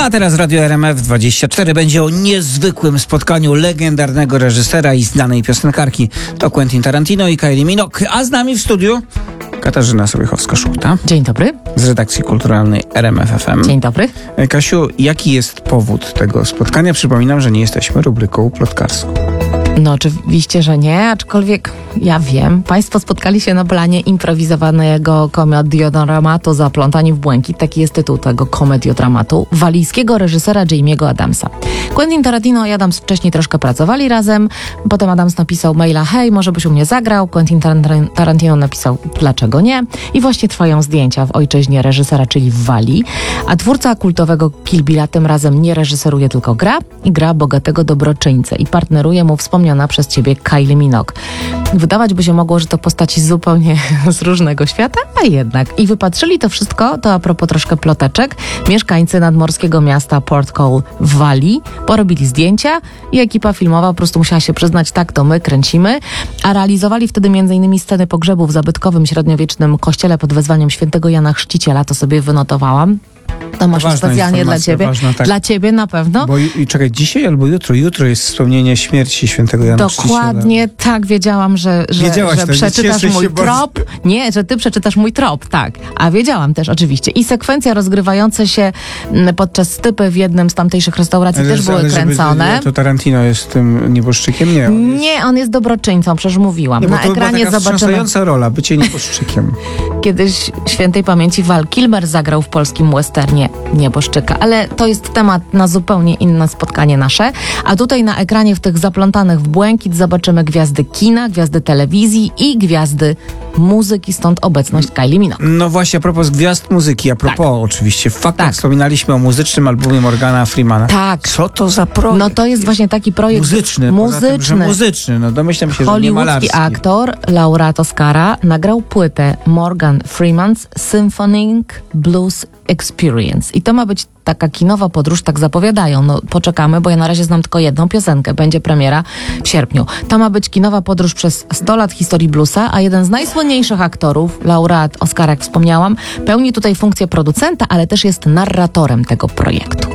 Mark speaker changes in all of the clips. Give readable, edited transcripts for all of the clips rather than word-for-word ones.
Speaker 1: A teraz Radio RMF24 będzie o niezwykłym spotkaniu legendarnego reżysera i znanej piosenkarki. To Quentin Tarantino i Kylie Minogue. A z nami w studiu Katarzyna Sobiechowska-Szuchta.
Speaker 2: Dzień dobry.
Speaker 1: Z redakcji kulturalnej RMF FM.
Speaker 2: Dzień dobry.
Speaker 1: Kasiu, jaki jest powód tego spotkania? Przypominam, że nie jesteśmy rubryką plotkarską.
Speaker 2: No oczywiście, że nie, aczkolwiek ja wiem. Państwo spotkali się na planie improwizowanego komediodramatu Zaplątani w błękit. Taki jest tytuł tego komediodramatu walijskiego reżysera Jamie'ego Adamsa. Quentin Tarantino i Adams wcześniej troszkę pracowali razem. Potem Adams napisał maila: hej, może byś u mnie zagrał? Quentin Tarantino napisał: dlaczego nie? I właśnie trwają zdjęcia w ojczyźnie reżysera, czyli w Walii. A twórca kultowego Kill Billa tym razem nie reżyseruje, tylko gra. I gra bogatego dobroczyńcę. I partneruje mu wspomniana przez ciebie Kylie Minogue. Wydawać by się mogło, że to postaci zupełnie z różnego świata, a jednak. I wypatrzyli to wszystko, to a propos troszkę ploteczek, mieszkańcy nadmorskiego miasta Port Cole w Walii porobili zdjęcia i ekipa filmowa po prostu musiała się przyznać: tak, to my kręcimy, a realizowali wtedy m.in. sceny pogrzebu w zabytkowym średniowiecznym kościele pod wezwaniem świętego Jana Chrzciciela, to sobie wynotowałam. To może specjalnie dla ciebie. Ważna, tak. Dla ciebie na pewno.
Speaker 1: Bo czekaj, dzisiaj albo jutro? Jutro jest wspomnienie śmierci świętego Jana Chrzciciela.
Speaker 2: Dokładnie, tak, wiedziałam, że przeczytasz mój trop. Nie, że ty przeczytasz mój trop, tak. A wiedziałam też oczywiście. I sekwencja rozgrywająca się podczas stypy w jednym z tamtejszych restauracji też były kręcone.
Speaker 1: To Tarantino jest tym nieboszczykiem?
Speaker 2: Nie, on jest dobroczyńcą, przecież mówiłam.
Speaker 1: Nie,
Speaker 2: na ekranie
Speaker 1: była taka
Speaker 2: zobaczymy.
Speaker 1: Rola, bycie nieboszczykiem.
Speaker 2: Kiedyś świętej pamięci Val Kilmer zagrał w polskim westernie nieboszczyka, ale to jest temat na zupełnie inne spotkanie nasze. A tutaj na ekranie w tych zaplątanych w błękit zobaczymy gwiazdy kina, gwiazdy telewizji i gwiazdy muzyki, stąd obecność Kylie Minogue.
Speaker 1: No właśnie, a propos gwiazd muzyki, a propos oczywiście, w faktach wspominaliśmy o muzycznym albumie Morgana Freemana.
Speaker 2: Tak.
Speaker 1: Co to za projekt?
Speaker 2: No to jest właśnie taki projekt
Speaker 1: muzyczny. Tym, że muzyczny. No domyślam się, że nie malarski.
Speaker 2: Hollywoodzki aktor, laureat Oscara, nagrał płytę Morgan Freeman's Symphonic Blues Experience. I to ma być taka kinowa podróż, tak zapowiadają. No poczekamy, bo ja na razie znam tylko jedną piosenkę. Będzie premiera w sierpniu. To ma być kinowa podróż przez 100 lat historii bluesa, a jeden z najsłynniejszych aktorów, laureat Oscara, jak wspomniałam, pełni tutaj funkcję producenta, ale też jest narratorem tego projektu.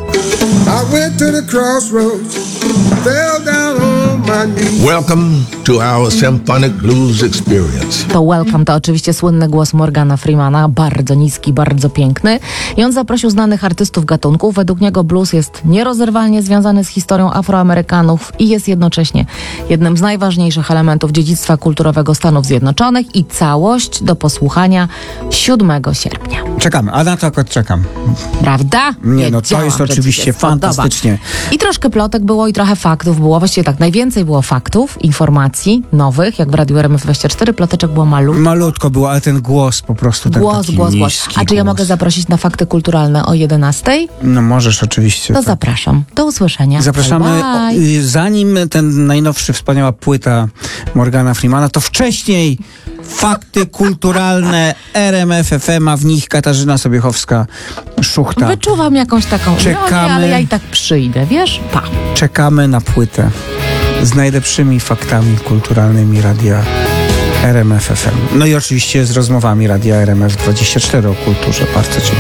Speaker 3: Welcome to our symphonic blues experience.
Speaker 2: To welcome to oczywiście słynny głos Morgana Freemana, bardzo niski, bardzo piękny. I on zaprosił znanych artystów gatunków. Według niego blues jest nierozerwalnie związany z historią Afroamerykanów i jest jednocześnie jednym z najważniejszych elementów dziedzictwa kulturowego Stanów Zjednoczonych i całość do posłuchania 7 sierpnia.
Speaker 1: Czekamy, a na to akurat czekam.
Speaker 2: Prawda?
Speaker 1: Nie, no to jest oczywiście fantastycznie.
Speaker 2: I troszkę plotek było i trochę faktów było. Właściwie tak, najwięcej było faktów, informacji nowych, jak w Radiu RMF24, ploteczek było malutko.
Speaker 1: Malutko było, ale ten głos po prostu ten
Speaker 2: głos. A czy ja mogę zaprosić na fakty kulturalne o 11:00?
Speaker 1: No możesz oczywiście.
Speaker 2: To tak. Zapraszam. Do usłyszenia.
Speaker 1: Zapraszamy.
Speaker 2: Bye.
Speaker 1: Zanim ten najnowszy, wspaniała płyta Morgana Freemana, to wcześniej fakty kulturalne RMF FM, a w nich Katarzyna Sobiechowska-Szuchta.
Speaker 2: Wyczuwam jakąś taką ironię, ale ja i tak przyjdę, wiesz? Pa.
Speaker 1: Czekamy na płytę z najlepszymi faktami kulturalnymi radia RMF FM. No i oczywiście z rozmowami radia RMF24 o kulturze. Bardzo dziękuję.